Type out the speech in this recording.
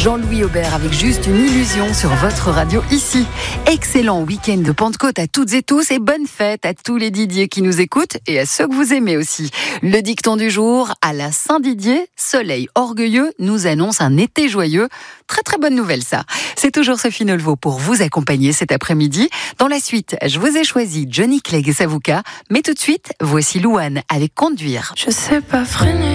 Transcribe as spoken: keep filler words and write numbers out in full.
Jean-Louis Aubert avec Juste une illusion sur votre radio ici. Excellent week-end de Pentecôte à toutes et tous et bonne fête à tous les Didier qui nous écoutent et à ceux que vous aimez aussi. Le dicton du jour, à la Saint-Didier, soleil orgueilleux nous annonce un été joyeux. Très très bonne nouvelle ça. C'est toujours Sophie Nolveau pour vous accompagner cet après-midi. Dans la suite, je vous ai choisi Johnny Clegg et Savuka, mais tout de suite, voici Louane avec Conduire. Je sais pas freiner.